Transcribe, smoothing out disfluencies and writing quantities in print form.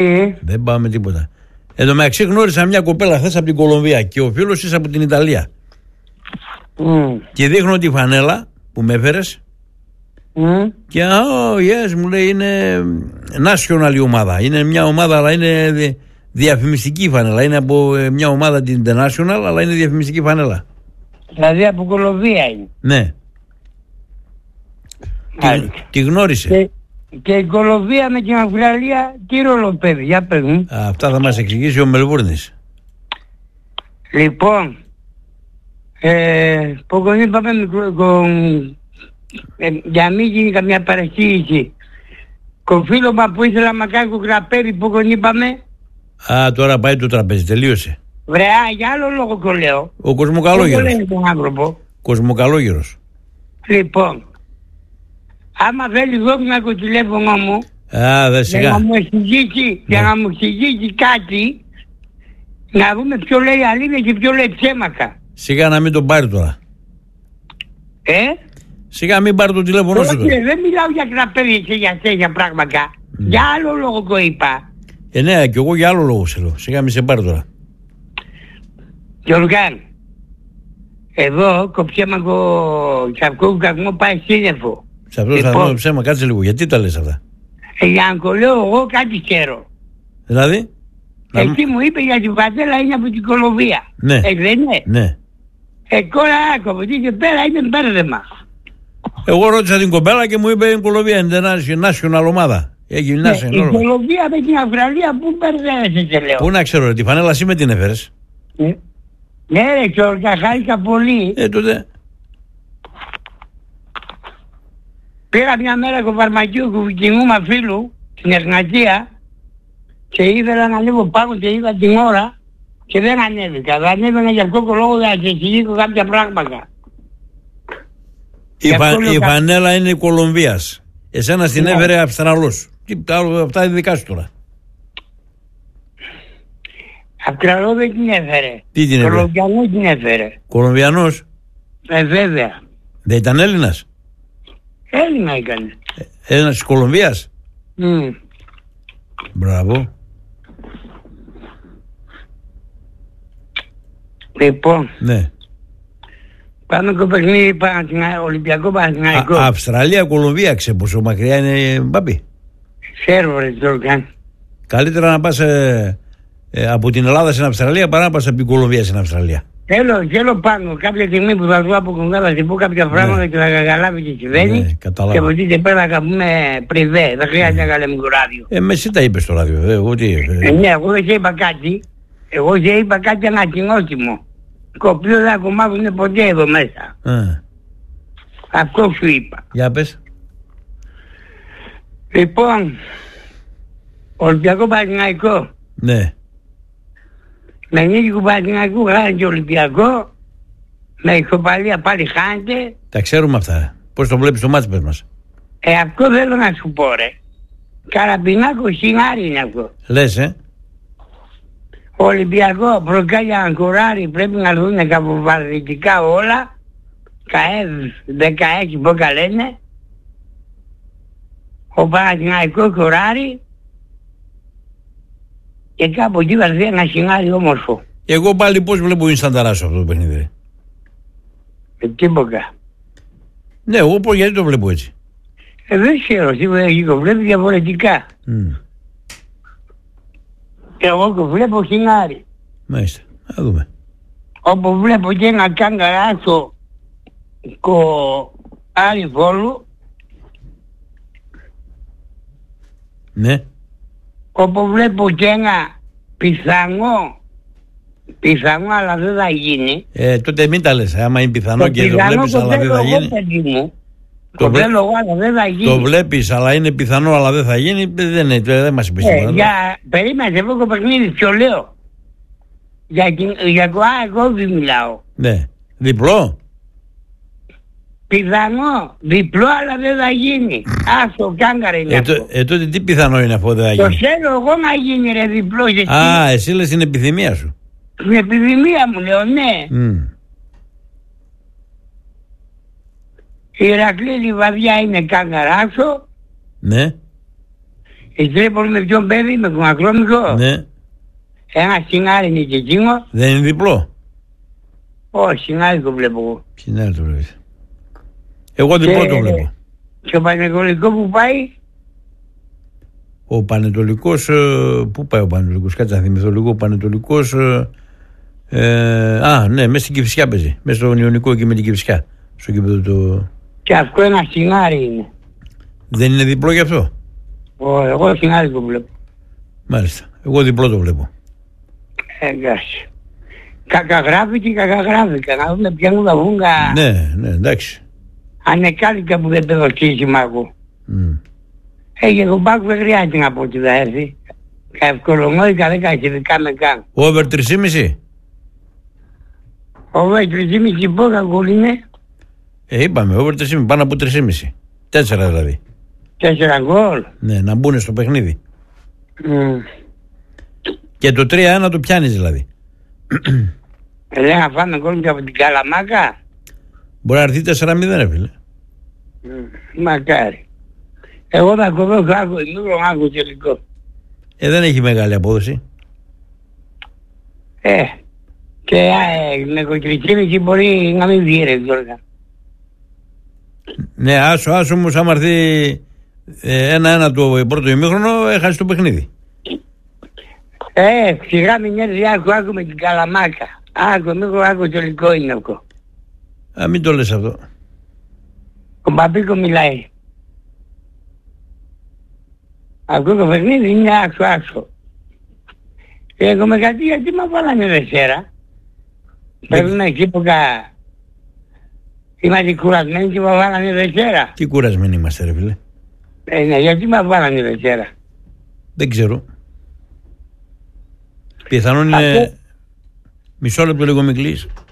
Δεν πάμε τίποτα. Εν τω μεταξύ γνώρισα μια κοπέλα χθες από την Κολομβία και ο φίλος της από την Ιταλία. Και δείχνω τη φανέλα που με έφερες. Και yes, μου λέει είναι national η ομάδα. Είναι μια ομάδα, αλλά είναι διαφημιστική φανέλα. Είναι από μια ομάδα την international, αλλά είναι διαφημιστική φανέλα. Δηλαδή από Κολομβία είναι. Ναι. Τη γνώρισε. Και η Κολομβία με την Αυστραλία τι ρόλο παίζει, για πες μου. Αυτά θα μας εξηγήσει ο Μελβούρνης. Λοιπόν, που είπαμε για να μην γίνει καμιά παρεξήγηση. Κοφίλωμα που ήθελα να κάνει κουκραπέρι που είπαμε. Τώρα πάει το τραπέζι, τελείωσε. Βρεά, για άλλο λόγο το λέω. Ο Κοσμοκαλόγερος. Δεν τον άνθρωπο. Κοσμοκαλόγερος. Λοιπόν, άμα θέλει δώμηνα το τηλέφωνο μου, σιγά. για να μου εξηγήσει κάτι, να δούμε ποιο λέει αλήθεια και ποιο λέει ψέματα. Σιγά να μην τον πάρει τώρα. Σιγά μην πάρει το τηλέφωνο σου. Δεν μιλάω για κραπέρι και για τέτοια πράγματα. Για άλλο λόγο το είπα. Ναι, και εγώ για άλλο λόγο σε λέω. Σιγά μην σε πάρει τώρα. Γιωργάν, εδώ το ψέμα σε αυτό το καγμό πάει σύννεφο. Σε αυτό το ψέμα, κάτσε λίγο. Γιατί τα λες αυτά? Για να το λέω εγώ κάτι ξέρω. Δηλαδή? Εκεί μου είπε για την πατέλα είναι από την Κολομβία. Ναι. Δεν είναι? Ναι. Τώρα από εκεί και πέρα είναι μπέρδεμα. Εγώ ρώτησα την κοπέλα και μου είπε η Κολομβία είναι national ομάδα. Η Κολομβία με την Αυστραλία πού μπερδεύεσαι και λέω. Πού να ξέρω, τη φανέλα εσύ με την έφερες. Ναι ρε Γιώργα, χάρηκα πολύ. Τότε. Πήγα μια μέρα στο φαρμακείο του κοινού μα φίλου στην Εγνατία και ήθελα να ανέβω πάνω και είδα την ώρα και δεν ανέβηκα. Δεν ανέβαινα για αυτό το λόγο να σε εξηγήσω κάποια πράγματα. Η φανέλα είναι Κολομβίας. Εσένα την έφερε Αυστραλός. Αυτά είναι δικά σου τώρα. Αυστραλό δεν την έφερε. Τι την έφερε? Κολομβιανό την έφερε. Κολομβιανός? Βέβαια. Δεν ήταν Έλληνας? Έλληνα έκανε. Έλληνας της Κολομβίας? Μπράβο. Λοιπόν. Ναι. Πάμε το παιχνίδι Ολυμπιακό Παναθηναϊκό. Αυστραλία, Κολομβία, ξέρω πόσο μακριά είναι, Μπάμπη. Ξέρω ρε Τζόρκαν. Καλύτερα να πας από την Ελλάδα στην Αυστραλία παρά να πας από την Κολομβία στην Αυστραλία. Θέλω πάνω κάποια στιγμή που θα δω από κοντά θα πω κάποια πράγματα και θα καταλάβει τι συμβαίνει. Ναι, και από εκεί και πέρα θα πούμε πριβέ. Δεν χρειάζεται να λέμε το ράδιο. Με εσύ τα είπες στο ράδιο, εγώ τι. Ναι, εγώ δεν σε είπα κάτι. Εγώ σε είπα κάτι ανακοινώσιμο. Το οποίο δεν ακουμάβουνε ποτέ εδώ μέσα. Αυτό σου είπα. Για πες. Λοιπόν, Ολυμπιακό Παναθηναϊκό. Ναι. Με νίκη του Παναθηναϊκού χάνει και Ολυμπιακό. Με ισοπαλία πάλι χάνεται. Τα ξέρουμε αυτά. Πώς το βλέπεις το μάτι πες μας. Αυτό θέλω να σου πω ρε. Καραπινάκο σινάρι είναι αυτό. Λες Ο Ολυμπιακό προκάλια να κοράρει πρέπει να δουν καποβαρδιτικά όλα. ΚΑΕΔ 16 πόκα λένε. Ο Παναθηναϊκός κοράρει. Και κάπου εκεί θα δει ένα σινάρι όμορφο. Εγώ πάλι πώς βλέπω Ινστανταράσο αυτό το παιχνίδι. Τίποτα. Ναι, εγώ πώς, γιατί το βλέπω έτσι. Δεν ξέρω, σίγουρα εκεί το βλέπει διαφορετικά. Εγώ το βλέπω σινάρι. Μάλιστα, θα δούμε. Όπου βλέπω και ένα καγκαράσο Άρη Βόλου. Ναι. Όπου βλέπω και ένα πιθανό αλλά δεν θα γίνει. Τότε μην τα λες, άμα είναι πιθανό και το βλέπεις αλλά δεν θα γίνει. Το θέλω εγώ αλλά δεν θα γίνει. Το βλέπεις αλλά είναι πιθανό αλλά δεν θα γίνει, δεν μας είπες τίποτα. Περίμενε, εγώ το παιχνίδι ποιο λέω. Για το εγώ δεν μιλάω. Ναι. Διπλό. Πιθανό, διπλό αλλά δεν θα γίνει. Άσο κάγκαρα είναι αυτό. Τότε τι πιθανό είναι αυτό δεν θα γίνει. Το θέλω εγώ να γίνει ρε διπλό. Εσύ λες την επιθυμία σου. Την επιθυμία μου λέω ναι. Η Ηρακλή Λιβαδιά είναι κάγκαρα άσο. Ναι. Η Τρίπολη με ποιον παιδί, με κουμακρόμικο. Ναι. Ένα σινάρι είναι και εκείνο. Δεν είναι διπλό. Όχι, σινάρι το βλέπω εγώ. Σινάρι το βλέπεις. Εγώ διπλό το βλέπω. Και ο Πανετολικό που πάει. Ο Πανετολικός, πού πάει ο Πανετολικός, κάτσε να θυμηθώ λίγο, ο Πανετολικός, ναι, μέσα στην Κηφισιά παίζει, μέσα στον Ιωνικό εκεί με την Κηφισιά, στο κήπεδο το... Και αυτό ένα σινάρι είναι. Δεν είναι διπλό γι' αυτό? Εγώ σινάρι το βλέπω. Μάλιστα, εγώ διπλό το βλέπω. Εντάξει. Κακαγράφηκα, να δούμε ποια μου τα βούγκα. Ναι, εντάξει. Ανεκάλυκα που δεν παίζω σύστημα εγώ. Και ο Μπάκου δεν χρειάζεται να πω ότι θα έρθει. Ευκολονόηκα 10 ειδικά με κάνω. Over 3,5. Over 3,5 πόσα γκολ είναι? Είπαμε, over 3,5, πάνω από 3,5. 4 δηλαδή. 4 γκολ. Ναι, να μπουν στο παιχνίδι. Και το 3-1 το πιάνεις δηλαδή. Λέει να φάμε γκολ και από την Καλαμάκα. Μπορεί να έρθει 4-0 ρε φίλε. Μακάρι. Εγώ θα κοβώ άκου τελικό. Δεν έχει μεγάλη απόδοση. Και με κοκκινική μπορεί να μην βγει ρε Γιώργα. Ναι, άσο όμως άμα έρθει 1-1 το πρώτο ημίχρονο έχασε το παιχνίδι. Σιγά μην έρθει άκου με την Καλαμάκα. Άκου τελικό είναι αυτό. Μην το λες αυτό. Ο Μπαμπίκο μιλάει. Αυτό το παιχνίδι είναι άξο. Εγώ με κάτι γιατί με βάλανε Δευτέρα. Πρέπει να εκεί που είμαστε κουρασμένοι και με βάλανε Δευτέρα. Τι κουρασμένοι είμαστε ρε φίλε? Ναι, γιατί με βάλανε Δευτέρα? Δεν ξέρω. Πιθανόν είναι... Μισό λεπτό λίγο μην κλείσει.